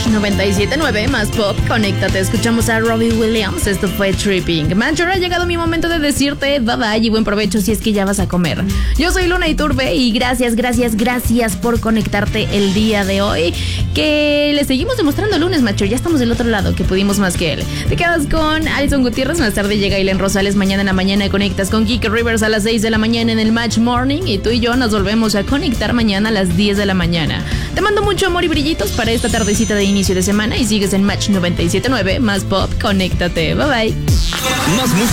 97.9 más pop, conéctate, escuchamos a Robbie Williams, esto fue Tripping. Manchor, ha llegado mi momento de decirte bye bye y buen provecho si es que ya vas a comer. Yo soy Luna Iturbe y gracias por conectarte el día de hoy, que le seguimos demostrando el lunes, Manchor, ya estamos del otro lado, que pudimos más que él. Te quedas con Alison Gutiérrez, más tarde llega Aileen Rosales, mañana en la mañana conectas con Kike Rivers a las 6 de la mañana en el Match Morning y tú y yo nos volvemos a conectar mañana a las 10 de la mañana. Te mando mucho amor y brillitos para esta tardecita de inicio de semana y sigues en Match 97.9 más pop, conéctate, bye bye. Más música.